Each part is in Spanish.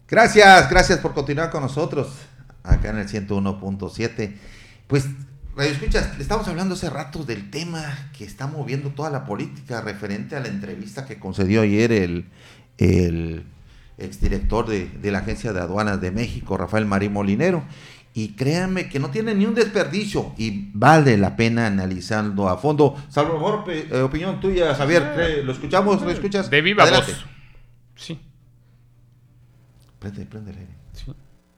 Gracias por continuar con nosotros acá en el 101.7. Pues, Radio Escuchas, le estamos hablando hace rato del tema que está moviendo toda la política referente a la entrevista que concedió ayer el exdirector de la Agencia de Aduanas de México, Rafael Marín Molinero. Y créanme que no tiene ni un desperdicio y vale la pena analizando a fondo. Salvo mejor opinión tuya, Javier. ¿Lo escuchamos? ¿Lo escuchas? De viva voz. Sí. Prende el aire. Sí.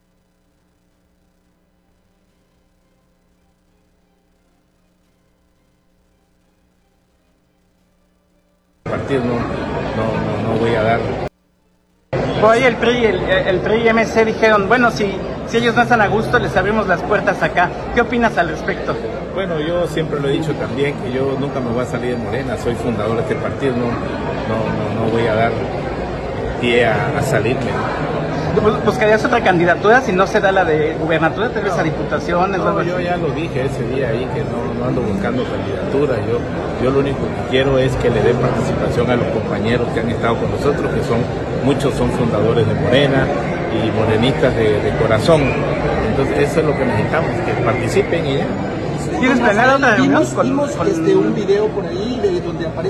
Partido no voy a dar. Hoy el PRI y MC dijeron, bueno, si ellos no están a gusto, les abrimos las puertas acá. ¿Qué opinas al respecto? Bueno, yo siempre lo he dicho también, que yo nunca me voy a salir de Morena, soy fundador de este partido, no voy a dar pie a salirme. ¿Buscarías otra candidatura si no se da la de gubernatura, tal vez a diputaciones? No, yo ya lo dije ese día ahí, que no ando buscando candidatura. Yo lo único que quiero es que le den participación a los compañeros que han estado con nosotros, que muchos son fundadores de Morena y morenistas de corazón. Entonces eso es lo que necesitamos, que participen y ya. ¿Tienes planeada otra reunión? Vimos un video por ahí de donde aparece.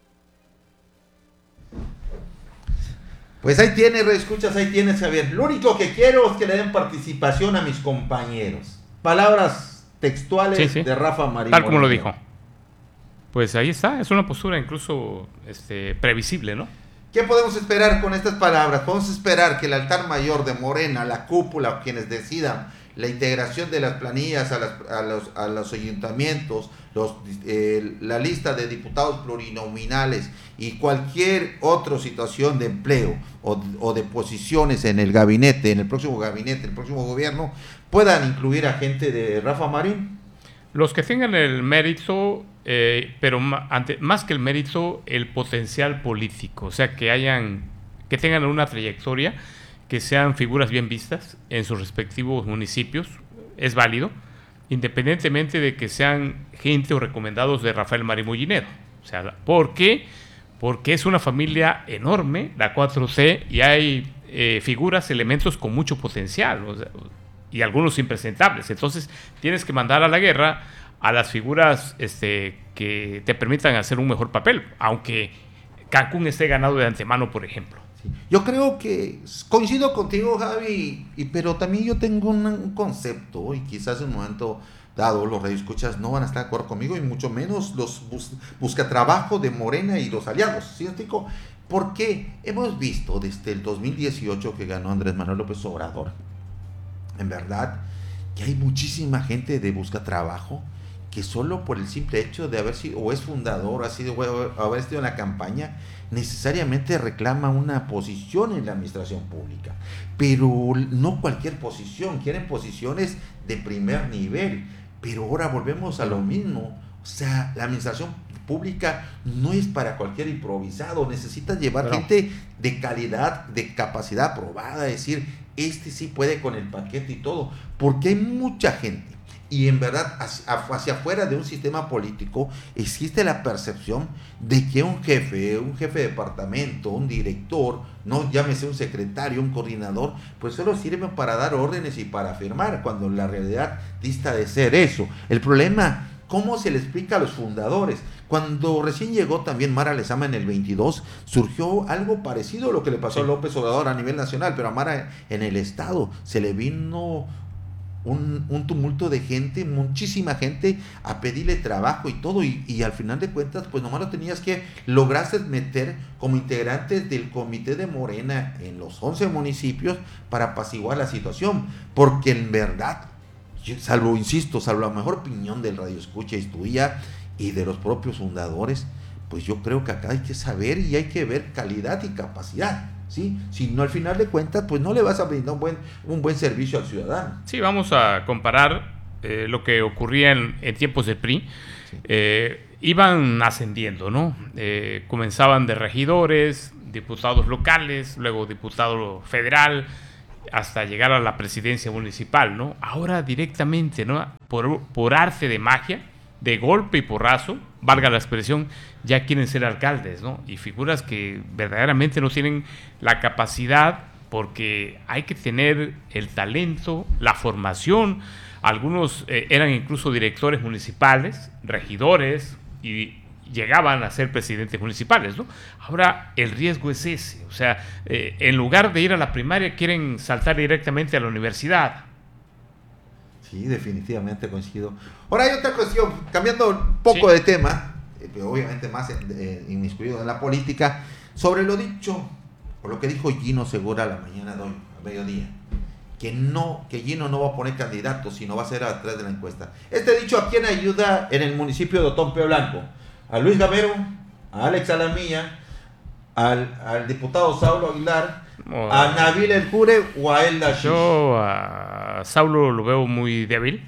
Pues ahí tienes, escuchas, ahí tienes, Javier. Lo único que quiero es que le den participación a mis compañeros. Palabras textuales de Rafa Marín. Tal como lo dijo. Pues ahí está, es una postura incluso previsible, ¿no? ¿Qué podemos esperar con estas palabras? Podemos esperar que el altar mayor de Morena, la cúpula, quienes decidan la integración de las planillas a los ayuntamientos, la lista de diputados plurinominales y cualquier otra situación de empleo o de posiciones en el gabinete, en el próximo gobierno, puedan incluir a gente de Rafa Marín? Los que tengan el mérito, pero más que el mérito, el potencial político, o sea, que tengan una trayectoria, que sean figuras bien vistas en sus respectivos municipios, es válido, independientemente de que sean gente o recomendados de Rafael Marín Molinero. O sea, ¿por qué? Porque es una familia enorme, la 4C, y hay figuras, elementos con mucho potencial, o sea, y algunos impresentables. Entonces, tienes que mandar a la guerra a las figuras que te permitan hacer un mejor papel, aunque Cancún esté ganado de antemano, por ejemplo. Yo creo que coincido contigo, Javi, pero también yo tengo un concepto, y quizás en un momento dado los radioescuchas no van a estar de acuerdo conmigo, y mucho menos los buscatrabajo de Morena y los aliados, ¿sí, explico? Porque hemos visto desde el 2018 que ganó Andrés Manuel López Obrador, en verdad, que hay muchísima gente de buscatrabajo que solo por el simple hecho de haber sido, o es fundador, haber estado en la campaña, necesariamente reclama una posición en la administración pública, pero no cualquier posición, quieren posiciones de primer nivel. Pero ahora volvemos a lo mismo, o sea, la administración pública no es para cualquier improvisado, necesita llevar gente de calidad, de capacidad probada, decir, sí puede con el paquete y todo, porque hay mucha gente. Y en verdad, hacia afuera de un sistema político, existe la percepción de que un jefe de departamento, un director, no llámese un secretario, un coordinador, pues solo sirve para dar órdenes y para firmar, cuando la realidad dista de ser eso. El problema, ¿cómo se le explica a los fundadores? Cuando recién llegó también Mara Lezama en el 22, surgió algo parecido a lo que le pasó a López Obrador a nivel nacional, pero a Mara en el estado se le vino un tumulto de gente, muchísima gente a pedirle trabajo y todo, y al final de cuentas pues nomás lo tenías que lograste meter como integrantes del comité de Morena en los 11 municipios para apaciguar la situación, porque en verdad, salvo la mejor opinión del radioescucha y tuya y de los propios fundadores, pues yo creo que acá hay que saber y hay que ver calidad y capacidad, ¿sí? Si no, al final de cuentas, pues no le vas a brindar un buen servicio al ciudadano. Sí, vamos a comparar lo que ocurría en tiempos del PRI. Sí. Iban ascendiendo, ¿no? Comenzaban de regidores, diputados locales, luego diputado federal, hasta llegar a la presidencia municipal, ¿no? Ahora directamente, ¿no? Por arte de magia, de golpe y porrazo, valga la expresión, ya quieren ser alcaldes, ¿no? Y figuras que verdaderamente no tienen la capacidad porque hay que tener el talento, la formación. Algunos eran incluso directores municipales, regidores, y llegaban a ser presidentes municipales, ¿no? Ahora el riesgo es ese, o sea, en lugar de ir a la primaria quieren saltar directamente a la universidad. Sí, definitivamente coincido. Ahora hay otra cuestión, cambiando un poco de tema, pero obviamente más inmiscuido en la política, sobre lo dicho, por lo que dijo Gino Segura la mañana de hoy, a mediodía, que Gino no va a poner candidato, sino va a ser atrás de la encuesta. Este dicho, ¿a quién ayuda en el municipio de Otompe Blanco? ¿A Luis Gamero, a Alex Alamilla, al diputado Saulo Aguilar, a Nabil El Jure o a Elda Shish? Yo a Saulo lo veo muy débil.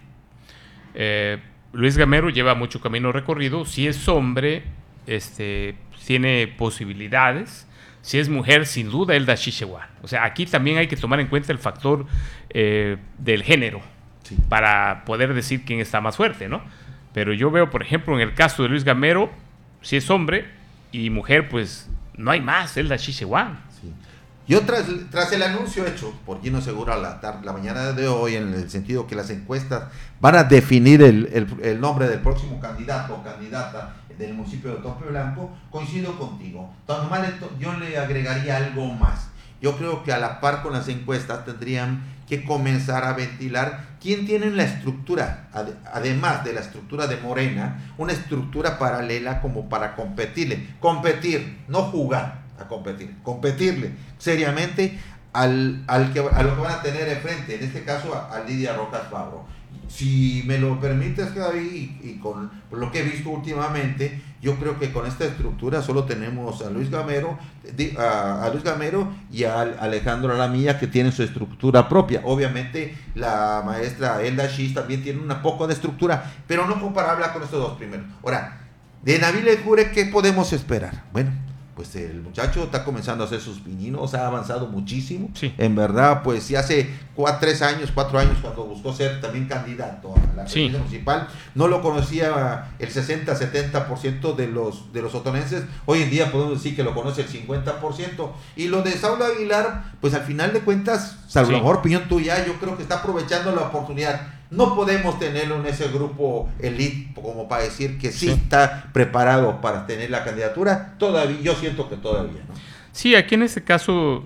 Luis Gamero lleva mucho camino recorrido. Si es hombre, tiene posibilidades. Si es mujer, sin duda, Elda Shish igual. O sea, aquí también hay que tomar en cuenta el factor del género, sí, para poder decir quién está más fuerte, ¿no? Pero yo veo, por ejemplo, en el caso de Luis Gamero, si es hombre y mujer, pues no hay más, Elda Shish igual. Sí. Yo tras el anuncio hecho por Gino Segura la mañana de hoy, en el sentido que las encuestas van a definir el nombre del próximo candidato o candidata del municipio de Otompe Blanco, coincido contigo. Yo le agregaría algo más. Yo creo que a la par con las encuestas tendrían que comenzar a ventilar quién tiene la estructura, además de la estructura de Morena, una estructura paralela como para competir, no jugar, a competirle seriamente a lo que van a tener enfrente, en este caso a Lidia Rojas Fabro. Si me lo permites, Javi, y con lo que he visto últimamente, yo creo que con esta estructura solo tenemos a Luis Gamero y a Alejandro Alamilla, que tienen su estructura propia. Obviamente la maestra Elda Shish también tiene un poco de estructura, pero no comparable con estos dos primeros. Ahora, de Nabil El Jure, ¿qué podemos esperar? Bueno, pues el muchacho está comenzando a hacer sus pininos, ha avanzado muchísimo. Sí. En verdad, pues si hace 4 años, cuando buscó ser también candidato a la presidencia municipal, no lo conocía el 60-70% de los otonenses. Hoy en día podemos decir que lo conoce el 50%. Y lo de Saulo Aguilar, pues al final de cuentas, salvo la mejor opinión tuya, yo creo que está aprovechando la oportunidad. No podemos tenerlo en ese grupo elite como para decir que sí está preparado para tener la candidatura. Todavía, yo siento que todavía, ¿no? Sí, aquí en este caso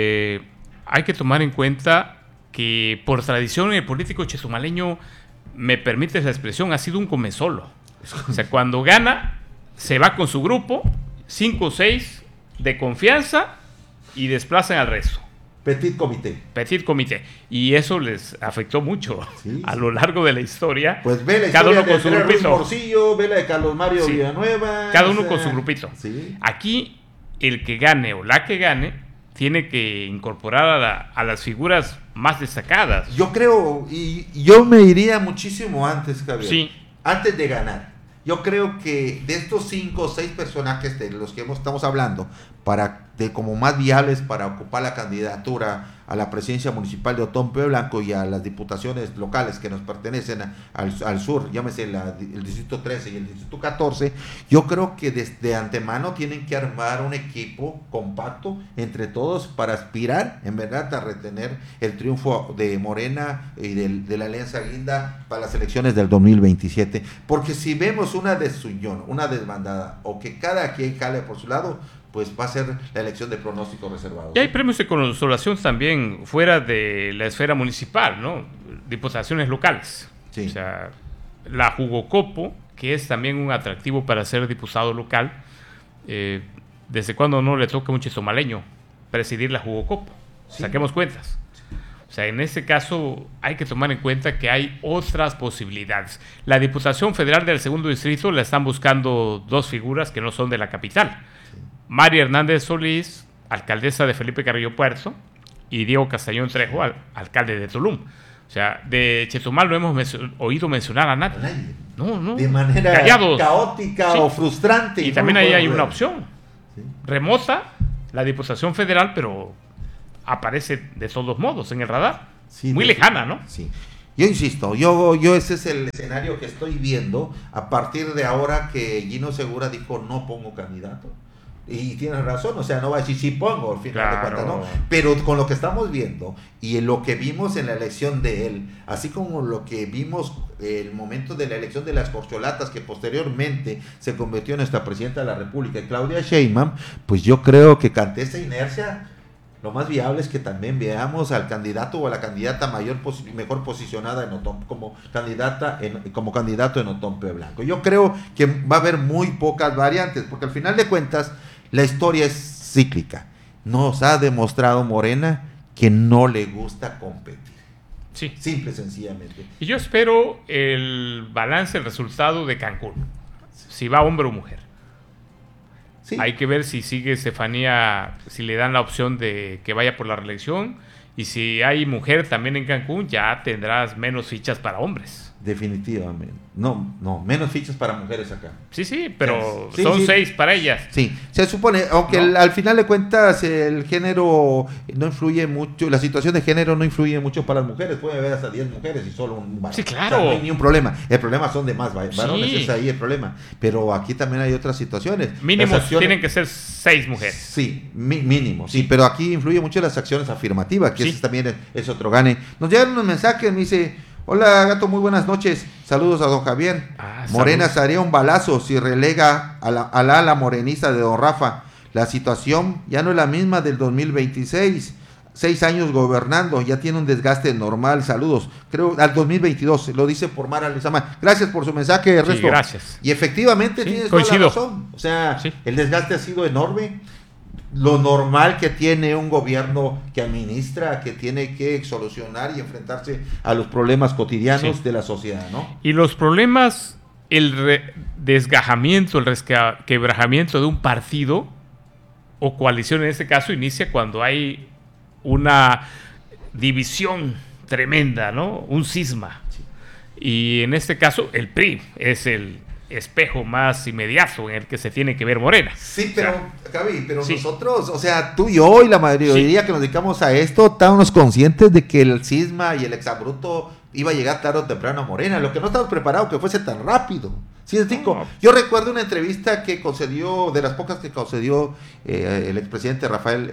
hay que tomar en cuenta que por tradición el político chesumaleño, me permites la expresión, ha sido un come solo. O sea, cuando gana, se va con su grupo, 5 o 6 de confianza y desplazan al resto. Petit comité. Y eso les afectó mucho a lo largo de la historia. Pues ve la cada historia uno con su grupito. Morcillo, ve la de Carlos Mario Villanueva. Cada uno con su grupito. Sí. Aquí, el que gane o la que gane, tiene que incorporar a las figuras más destacadas. Yo creo, y yo me iría muchísimo antes, Javier. Sí. Antes de ganar. Yo creo que de estos 5 o 6 personajes de los que estamos hablando, como más viables para ocupar la candidatura a la presidencia municipal de Otompe Blanco y a las diputaciones locales que nos pertenecen al sur, llámese el distrito 13 y el distrito 14, yo creo que desde antemano tienen que armar un equipo compacto entre todos para aspirar en verdad a retener el triunfo de Morena y de la Alianza Guinda para las elecciones del 2027, porque si vemos una desunión, una desbandada, o que cada quien jale por su lado, pues va a ser la elección de pronósticos reservados. Y hay premios de consolación también fuera de la esfera municipal, ¿no? Diputaciones locales. Sí. O sea, la Jugocopo, que es también un atractivo para ser diputado local. ¿Desde cuándo no le toca a un chesumaleño presidir la Jugocopo? Sí. Saquemos cuentas. O sea, en este caso hay que tomar en cuenta que hay otras posibilidades. La Diputación Federal del Segundo Distrito la están buscando 2 figuras que no son de la capital. María Hernández Solís, alcaldesa de Felipe Carrillo Puerto, y Diego Castañón Trejo, alcalde de Tulum. O sea, de Chetumal no hemos oído mencionar a nadie. No. De manera callados, caótica o frustrante. Y también ahí hay una opción. Remota, la Diputación Federal, pero aparece de todos modos en el radar. Muy lejana, ¿no? Sí. Yo insisto, yo ese es el escenario que estoy viendo a partir de ahora que Gino Segura dijo no pongo candidato. Y tienes razón, o sea, no va a decir sí pongo, al final de Claro. cuentas, ¿no? Pero con lo que estamos viendo y en lo que vimos en la elección de él, así como lo que vimos el momento de la elección de las corcholatas, que posteriormente se convirtió en nuestra presidenta de la República, Claudia Sheinbaum, pues yo creo que ante esa inercia, lo más viable es que también veamos al candidato o a la candidata mejor posicionada en Otompe, como candidato en Otompe Blanco. Yo creo que va a haber muy pocas variantes, porque al final de cuentas la historia es cíclica. Nos ha demostrado Morena que no le gusta competir. Sí. Simple y sencillamente. Y yo espero el balance, el resultado de Cancún. Si va hombre o mujer. Sí. Hay que ver si sigue Estefanía, si le dan la opción de que vaya por la reelección. Y si hay mujer también en Cancún, ya tendrás menos fichas para hombres. Definitivamente. No, menos fichas para mujeres acá. Sí, pero Sí, son sí. 6 para ellas. Sí, se supone, aunque ¿No? al final de cuentas el género no influye mucho, la situación de género no influye mucho para las mujeres, puede haber hasta 10 mujeres y solo un varón. Sí, claro. O sea, no hay ni un problema, el problema son de más varones, Sí. es ahí el problema, pero aquí también hay otras situaciones. Mínimo Las acciones- tienen que ser 6 mujeres. Sí, mínimo, sí, pero aquí influye mucho las acciones afirmativas, que Sí. ese también es otro gane. Nos llegan unos mensajes, me dice, hola Gato, muy buenas noches, saludos a don Javier. Morena se haría un balazo si relega a la ala morenista de don Rafa. La situación ya no es la misma del 2026. 6 años gobernando, ya tiene un desgaste normal. Saludos. Creo al 2022, lo dice por Mara Lezama. Gracias por su mensaje, Ernesto. Sí, gracias. Y efectivamente Sí, tienes coincido. toda la razón. O sea, Sí. el desgaste ha sido enorme. Lo normal que tiene un gobierno que administra, que tiene que solucionar y enfrentarse a los problemas cotidianos Sí. de la sociedad, ¿no? Y los problemas, el desgajamiento, el resquebrajamiento de un partido o coalición en este caso inicia cuando hay una división tremenda, ¿no? Un cisma. Y en este caso el PRI es el espejo más inmediato en el que se tiene que ver Morena. Sí, pero, Javi, pero Sí. nosotros, o sea, tú y yo y la mayoría que nos dedicamos a esto, estábamos conscientes de que el cisma y el exabrupto iba a llegar tarde o temprano a Morena, lo que no estábamos preparados que fuese tan rápido. ¿Sí es rico? No. Yo recuerdo una entrevista que concedió, de las pocas que concedió el expresidente Rafael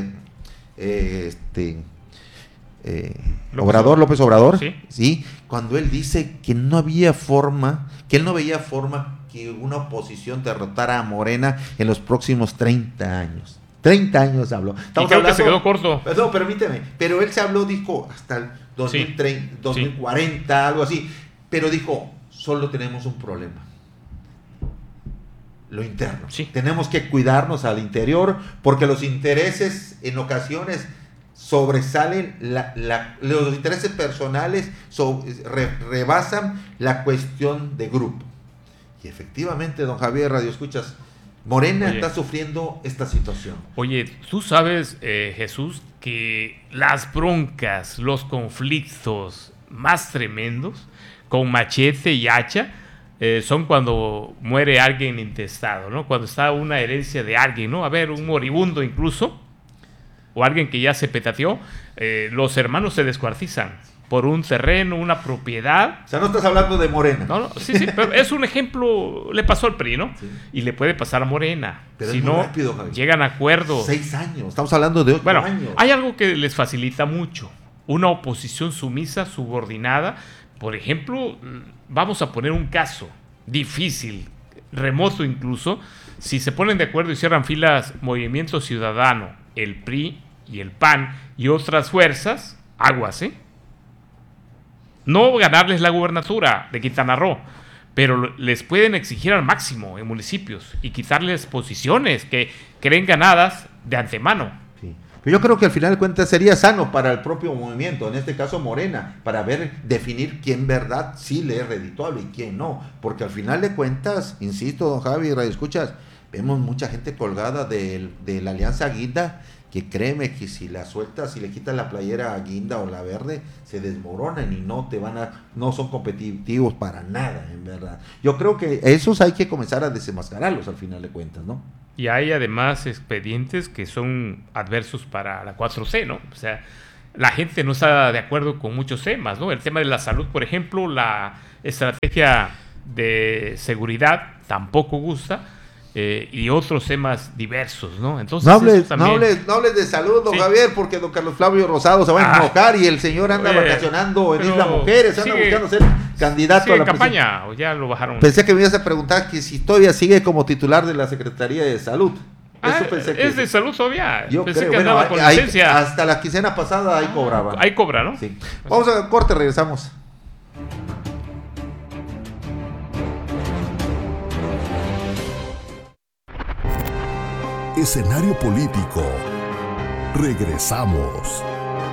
López Obrador, Sí. ¿sí? Cuando él dice que no había forma, que él no veía forma que una oposición derrotara a Morena en los próximos 30 años. 30 años habló. Y creo que se quedó corto. No, permíteme, pero él se habló, dijo, hasta el 2030, 2040, algo así, pero dijo, solo tenemos un problema. Lo interno. Sí. Tenemos que cuidarnos al interior porque los intereses en ocasiones sobresalen, los intereses personales rebasan la cuestión de grupo. Y efectivamente, don Javier, Radio Escuchas, Morena Oye. está sufriendo esta situación. Oye, tú sabes, Jesús, que las broncas, los conflictos más tremendos con machete y hacha son cuando muere alguien intestado, ¿no? Cuando está una herencia de alguien, ¿no? A ver, un moribundo incluso, o alguien que ya se petateó, los hermanos se descuartizan por un terreno, una propiedad. O sea, no estás hablando de Morena. No, sí, pero es un ejemplo, le pasó al PRI, ¿no? Sí. Y le puede pasar a Morena. Pero si es muy no, rápido, Javi. llegan a acuerdos. 6 años, estamos hablando de 8 Bueno, años. hay algo que les facilita mucho. Una oposición sumisa, subordinada. Por ejemplo, vamos a poner un caso difícil, remoto incluso. Si se ponen de acuerdo y cierran filas Movimiento Ciudadano, el PRI y el PAN y otras fuerzas, aguas, ¿eh? No ganarles la gubernatura de Quintana Roo, pero les pueden exigir al máximo en municipios y quitarles posiciones que creen ganadas de antemano. Sí. Pero yo creo que al final de cuentas sería sano para el propio movimiento, en este caso Morena, para definir quién verdad sí le es redituable y quién no. Porque al final de cuentas, insisto, don Javi, Radio Escuchas, vemos mucha gente colgada de la Alianza Guinda, que créeme que si la sueltas, si le quitas la playera a Guinda o la verde, se desmoronan y no son competitivos para nada, en verdad. Yo creo que esos hay que comenzar a desenmascararlos al final de cuentas, ¿no? Y hay además expedientes que son adversos para la 4C, ¿no? O sea, la gente no está de acuerdo con muchos temas, ¿no? El tema de la salud, por ejemplo, la estrategia de seguridad tampoco gusta. y otros temas diversos, ¿no? Entonces, No eso también... hables de salud, don Sí. Javier, porque don Carlos Flavio Rosado se va a enojar y el señor anda vacacionando en pero Isla Mujeres, anda sigue- buscando ser candidato ¿Sigue a la en campaña o ya lo bajaron? Pensé que me ibas a preguntar que si todavía sigue como titular de la Secretaría de Salud. Eso pensé que es de salud todavía. yo Pensé creo, que bueno, andaba con ahí- licencia. hasta la quincena pasada ahí cobraba. Ahí cobra, ¿no? Sí. Vamos a corte, regresamos. Escenario político. Regresamos.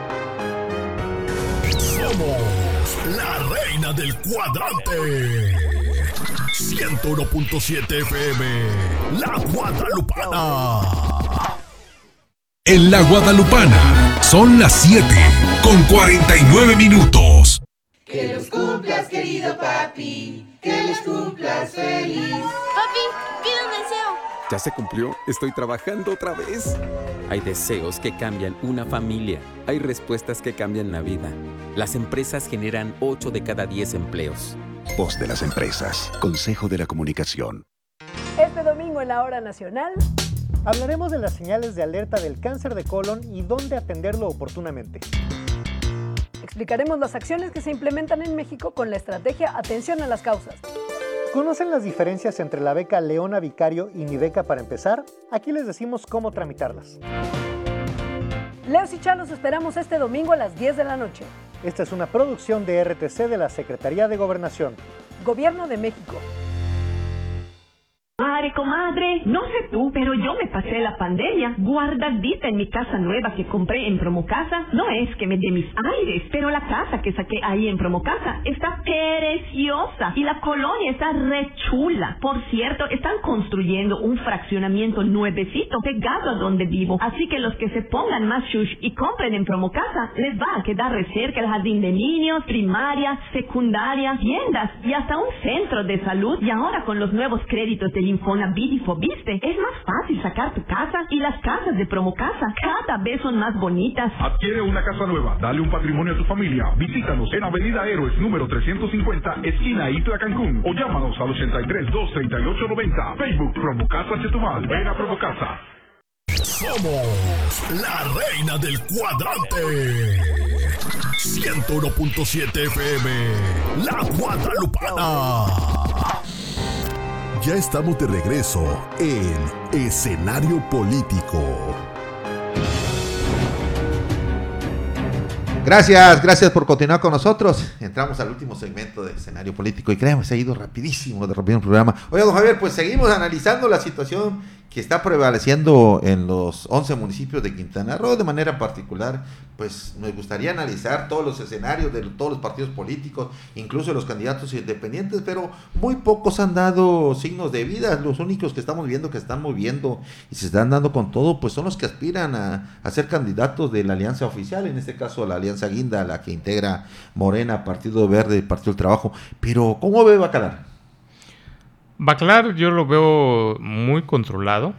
Somos la reina del cuadrante. 101.7 FM. La Guadalupana. En la Guadalupana son las 7:49. Que los cumplas, querido papi, que los cumplas feliz. Papi, pide un deseo. ¿Ya se cumplió? Estoy trabajando otra vez. Hay deseos que cambian una familia. Hay respuestas que cambian la vida. Las empresas generan 8 de cada 10 empleos. Voz de las empresas. Consejo de la Comunicación. Este domingo en la Hora Nacional hablaremos de las señales de alerta del cáncer de colon y dónde atenderlo oportunamente. Explicaremos las acciones que se implementan en México con la estrategia Atención a las Causas. ¿Conocen las diferencias entre la beca Leona Vicario y Mi Beca para empezar? Aquí les decimos cómo tramitarlas. Leos y Chalos esperamos este domingo a las 10 de la noche. Esta es una producción de RTC de la Secretaría de Gobernación. Gobierno de México. Madre, comadre, no sé tú, pero yo me pasé la pandemia guardadita en mi casa nueva que compré en Promocasa. No es que me dé mis aires, pero la casa que saqué ahí en Promocasa está preciosa y la colonia está re chula. Por cierto, están construyendo un fraccionamiento nuevecito pegado a donde vivo. Así que los que se pongan más shush y compren en Promocasa, les va a quedar re cerca el jardín de niños, primaria, secundaria, tiendas y hasta un centro de salud. Y ahora con los nuevos créditos del Infonavit y Fobiste, es más fácil sacar tu casa y las casas de Promocasa cada vez son más bonitas. Adquiere una casa nueva, dale un patrimonio a tu familia. Visítanos en Avenida Héroes número 350, esquina Itla Cancún, o llámanos al 83-238-90. Facebook Promocasa Chetumal. Ven a Promocasa. Somos la reina del cuadrante. 101.7 FM. La Guadalupana. Ya estamos de regreso en Escenario Político. Gracias por continuar con nosotros. Entramos al último segmento del Escenario Político y créanme, se ha ido rapidísimo el programa. Oiga, don Javier, pues seguimos analizando la situación que está prevaleciendo en los 11 municipios de Quintana Roo. De manera particular, pues nos gustaría analizar todos los escenarios de todos los partidos políticos, incluso los candidatos independientes, pero muy pocos han dado signos de vida. Los únicos que estamos viendo que están moviendo y se están dando con todo, pues son los que aspiran a ser candidatos de la alianza oficial, en este caso la Alianza Guinda, la que integra Morena, Partido Verde y Partido del Trabajo. Pero, ¿cómo ve Bacalar? Bacalar yo lo veo muy controlado.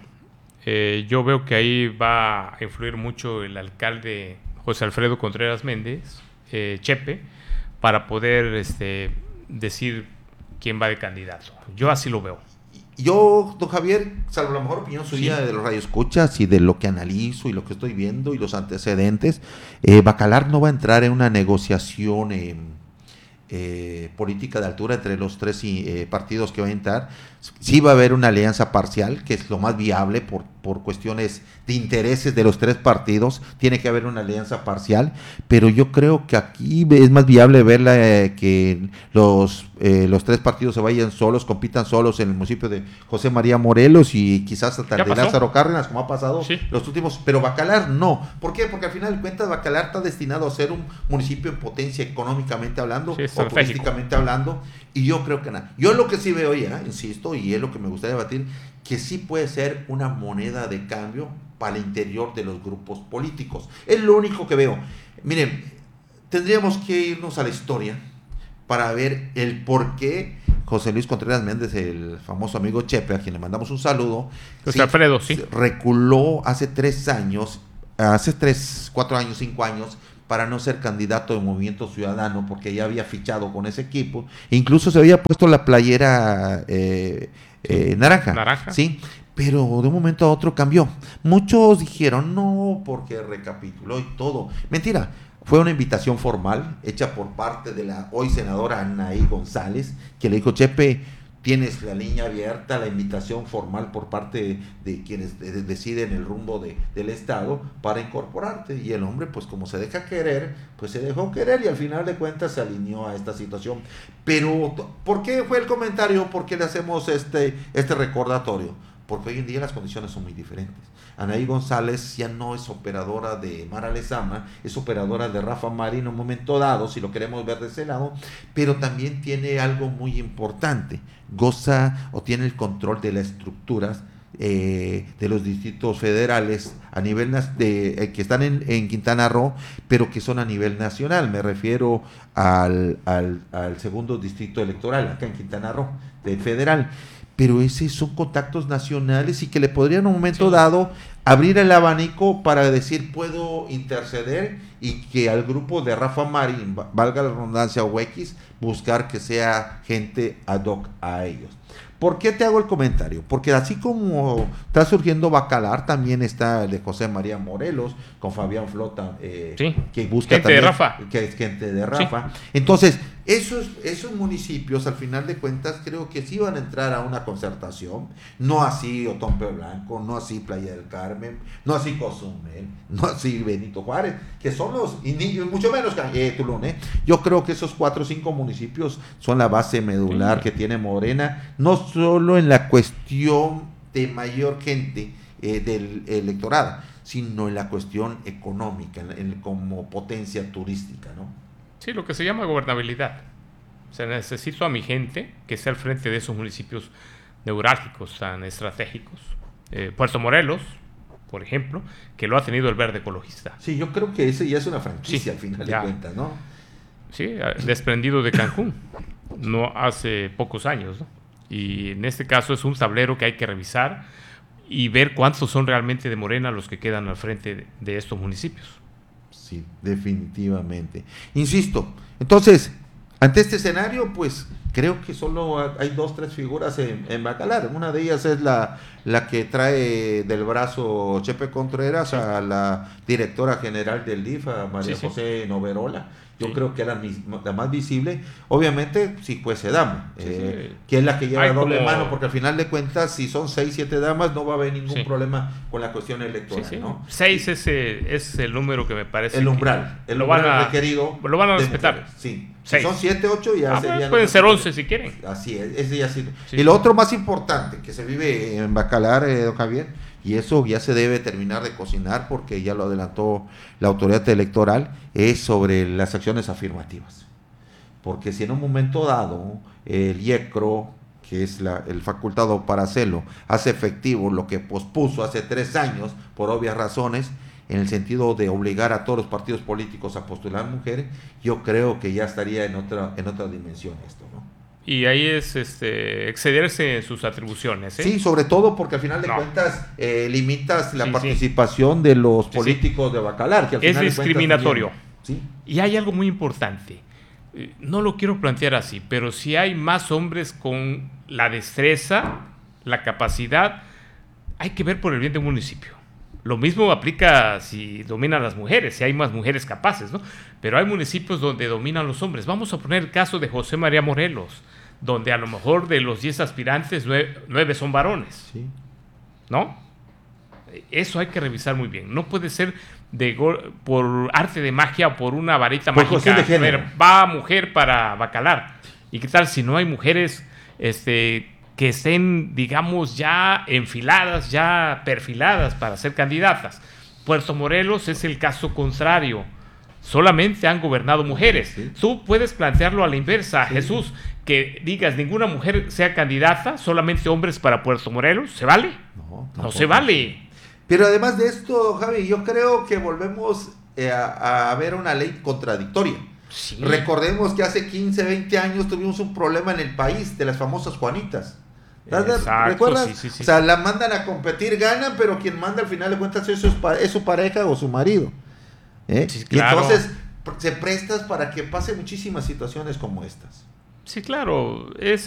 Yo veo que ahí va a influir mucho el alcalde José Alfredo Contreras Méndez, Chepe, para poder decir quién va de candidato. Yo así lo veo. Yo, don Javier, salvo la mejor opinión suya de los radioescuchas y de lo que analizo y lo que estoy viendo y los antecedentes, Bacalar no va a entrar en una negociación política de altura entre los tres partidos que va a entrar. Sí va a haber una alianza parcial, que es lo más viable por cuestiones de intereses de los tres partidos. Tiene que haber una alianza parcial, pero yo creo que aquí es más viable verla que los tres partidos se vayan solos, compitan solos en el municipio de José María Morelos y quizás hasta el de Lázaro Cárdenas, como ha pasado los últimos, pero Bacalar no. ¿Por qué? Porque al final de cuentas Bacalar está destinado a ser un municipio en potencia económicamente hablando, o turísticamente hablando, y yo creo que nada. Yo lo que sí veo ya, insisto, y es lo que me gustaría debatir, que sí puede ser una moneda de cambio para el interior de los grupos políticos. Es lo único que veo. Miren, tendríamos que irnos a la historia para ver el por qué José Luis Contreras Méndez, el famoso amigo Chepe, a quien le mandamos un saludo, Alfredo, reculó hace 3 años, hace 4 años, 5 años, para no ser candidato de Movimiento Ciudadano, porque ya había fichado con ese equipo, e incluso se había puesto la playera naranja, ¿sí? Pero de un momento a otro cambió. Muchos dijeron, no, porque recapituló y todo. Mentira, fue una invitación formal hecha por parte de la hoy senadora Anaí González, que le dijo, Chepe, tienes la línea abierta, la invitación formal por parte de quienes deciden el rumbo del Estado para incorporarte. Y el hombre, pues como se deja querer, pues se dejó querer y al final de cuentas se alineó a esta situación. Pero, ¿por qué fue el comentario? ¿Por qué le hacemos este recordatorio? Porque hoy en día las condiciones son muy diferentes. Anaí González ya no es operadora de Mara Lezama, es operadora de Rafa Mari en un momento dado, si lo queremos ver de ese lado, pero también tiene algo muy importante, goza o tiene el control de las estructuras de los distritos federales a nivel que están en Quintana Roo, pero que son a nivel nacional. Me refiero al segundo distrito electoral acá en Quintana Roo, del federal. Pero esos son contactos nacionales y que le podrían en un momento dado abrir el abanico para decir puedo interceder y que al grupo de Rafa Marín, valga la redundancia o X, buscar que sea gente ad hoc a ellos. ¿Por qué te hago el comentario? Porque así como está surgiendo Bacalar, también está el de José María Morelos, con Fabián Flota, que busca gente también, de Rafa. que es gente de Rafa. Sí. Entonces, esos municipios, al final de cuentas, creo que sí van a entrar a una concertación, no así Otompe Blanco, no así Playa del Carmen, no así Cozumel, no así Benito Juárez, que son los, y mucho menos Tulum, Yo creo que esos 4 o 5 municipios son la base medular que tiene Morena, no solo en la cuestión de mayor gente del electorado, sino en la cuestión económica, como potencia turística, ¿no? Sí, lo que se llama gobernabilidad. O sea, necesito a mi gente que esté al frente de esos municipios neurálgicos, tan estratégicos. Puerto Morelos, por ejemplo, que lo ha tenido el Verde Ecologista. Sí, yo creo que ese ya es una franquicia al final de cuentas, ¿no? Sí, desprendido de Cancún, no hace pocos años, ¿no? Y en este caso es un tablero que hay que revisar y ver cuántos son realmente de Morena los que quedan al frente de estos municipios. Sí, definitivamente. Insisto, entonces, ante este escenario, pues creo que solo hay 2 o 3 figuras en Bacalar. Una de ellas es la que trae del brazo Chepe Contreras a la directora general del DIF, a María José Noverola. Yo creo que era la más visible. Obviamente, si fuese dama, que es la que lleva doble mano, porque al final de cuentas, si son 6, 7 damas, no va a haber ningún problema con la cuestión electoral, ¿no? 6 es el número que me parece. El umbral, el umbral requerido. Lo van a respetar. Sí. Si son 7, 8, ya serían. Pueden ser 11 si quieren. Así es, ese ya sí. Y lo otro más importante que se vive en Bacalar, don Javier, y eso ya se debe terminar de cocinar porque ya lo adelantó la autoridad electoral, es sobre las acciones afirmativas. Porque si en un momento dado el IECRO, que es el facultado para hacerlo, hace efectivo lo que pospuso hace 3 años por obvias razones, en el sentido de obligar a todos los partidos políticos a postular mujeres, yo creo que ya estaría en otra dimensión esto, ¿no? Y ahí es excederse en sus atribuciones. Sí, sobre todo porque al final de cuentas limitas la participación de los políticos de Bacalar. Que al final es discriminatorio. ¿Sí? Y hay algo muy importante. No lo quiero plantear así, pero si hay más hombres con la destreza, la capacidad, hay que ver por el bien de un municipio. Lo mismo aplica si dominan las mujeres, si hay más mujeres capaces, ¿no? Pero hay municipios donde dominan los hombres. Vamos a poner el caso de José María Morelos, donde a lo mejor de los 10 aspirantes, 9 son varones. Sí. ¿No? Eso hay que revisar muy bien. No puede ser por arte de magia o por una varita mágica. A ver, va mujer para Bacalar. ¿Y qué tal si no hay mujeres que estén, digamos, ya enfiladas, ya perfiladas para ser candidatas? Puerto Morelos es el caso contrario. Solamente han gobernado mujeres. Sí. Tú puedes plantearlo a la inversa, Jesús, que digas ninguna mujer sea candidata, solamente hombres para Puerto Morelos. ¿Se vale? No se vale. Pero además de esto, Javi, yo creo que volvemos a ver una ley contradictoria. Sí. Recordemos que hace 15, 20 años tuvimos un problema en el país de las famosas Juanitas. ¿Recuerdas? Sí. O sea, la mandan a competir, ganan, pero quien manda al final de cuentas es su pareja o su marido. Sí, claro. Y entonces se prestas para que pase muchísimas situaciones como estas. Sí, claro, es